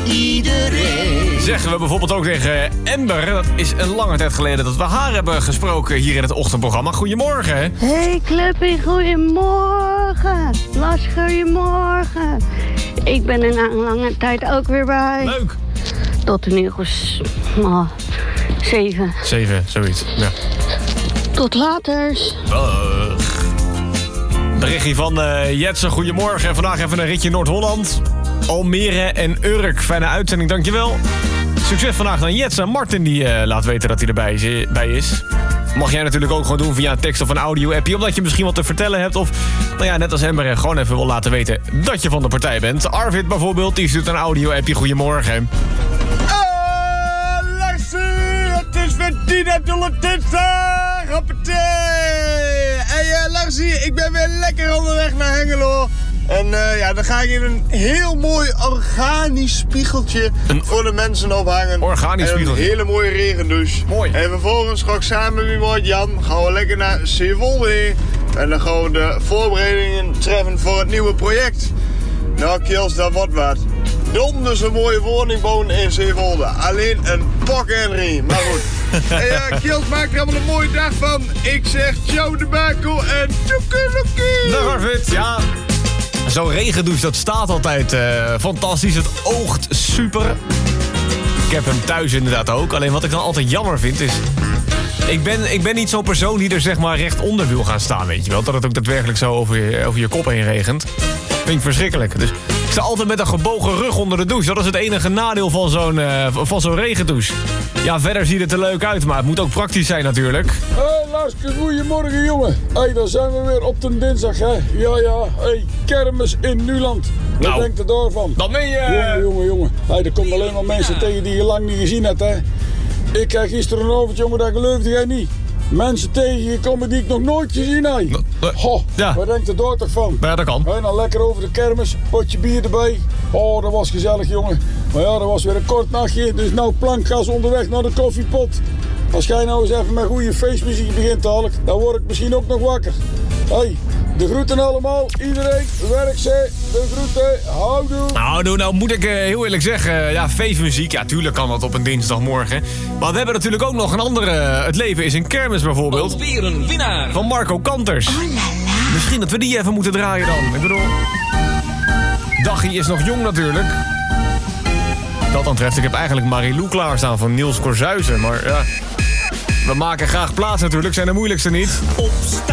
iedereen. Zeggen we bijvoorbeeld ook tegen Amber. Dat is een lange tijd geleden dat we haar hebben gesproken hier in het ochtendprogramma. Goedemorgen. Hey Cluppy, goedemorgen. Lars, goedemorgen. Ik ben er na een lange tijd ook weer bij. Leuk. Tot een uur 7. 7, zoiets. Ja. Tot later. Dag. Berichtje van Jetse, goedemorgen. Vandaag even een ritje Noord-Holland. Almere en Urk. Fijne uitzending, dankjewel. Succes vandaag aan Jetse. Martin die laat weten dat hij erbij is. Mag jij natuurlijk ook gewoon doen via een tekst of een audio-appje. Omdat je misschien wat te vertellen hebt. Of nou ja, net als Amber gewoon even wil laten weten dat je van de partij bent. Arvid bijvoorbeeld, die stuurt een audio-appje. Goedemorgen. Larsie, het is weer 10 natuurlijk dinsdag. Hoppatee. Hey Larsie, ik ben weer lekker onderweg naar Hengelo. En ja, dan ga ik in een heel mooi organisch spiegeltje voor de mensen ophangen. Organisch spiegeltje. En een hele mooie regendouche. Mooi. En vervolgens ga ik samen met mijn Jan gaan we lekker naar Zeewolde. En dan gaan we de voorbereidingen treffen voor het nieuwe project. Nou Kiels, dat wordt wat. Donders een mooie woning bouwen in Zeewolde. Alleen een pak en rie. Maar goed. Hey, Kiels, maak er allemaal een mooie dag van. Ik zeg ciao de bako en toekelokie. Dag Arvid, ja. Zo'n regendouche, dat staat altijd fantastisch. Het oogt super. Ik heb hem thuis inderdaad ook. Alleen wat ik dan altijd jammer vind is... Ik ben niet zo'n persoon die er zeg maar recht onder wil gaan staan, weet je wel. Dat het ook daadwerkelijk zo over je kop heen regent. Vind ik verschrikkelijk. Dus ik sta altijd met een gebogen rug onder de douche. Dat is het enige nadeel van zo'n regendouche. Ja, verder ziet het er leuk uit, maar het moet ook praktisch zijn natuurlijk. Hey Larske, goedemorgen jongen. Hey, daar zijn we weer op de dinsdag, hè. Ja. Hey, kermis in Nuland. Wat denkt er daarvan? Dat meen je... Jongen. Hey, er komt alleen maar mensen tegen die je lang niet gezien hebt, hè. Ik kreeg gisteravond, jongen, dat geloofde jij niet. Mensen tegengekomen die ik nog nooit gezien heb. Ja. Wat denkt er daar toch van? Ja, dat kan. Hey, dan lekker over de kermis, potje bier erbij. Oh, dat was gezellig, jongen. Maar ja, dat was weer een kort nachtje. Dus nou plankgas onderweg naar de koffiepot. Als jij nou eens even met goede feestmuziek begint te halen, dan word ik misschien ook nog wakker. Hey, de groeten allemaal. Iedereen, werk ze. De groeten. Houdoe. Nou moet ik heel eerlijk zeggen, ja, feestmuziek, ja, tuurlijk kan dat op een dinsdagmorgen. Maar we hebben natuurlijk ook nog een andere, Het leven is een kermis bijvoorbeeld. Alweer een winnaar. Van Marco Kanters. Oh la la. Misschien dat we die even moeten draaien dan. Ik bedoel, Daggie is nog jong natuurlijk. Dat dan treft, ik heb eigenlijk Marilou klaarstaan van Niels Korzuizen. Maar ja, we maken graag plaats natuurlijk, zijn de moeilijkste niet.